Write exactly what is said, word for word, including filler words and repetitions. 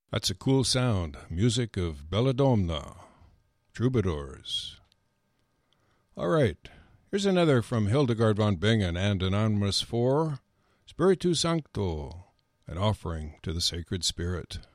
That's a cool sound. Music of Belladonna, Troubadours. All right, here's another from Hildegard von Bingen and Anonymous four, Spiritu Sancto, an offering to the Sacred Spirit.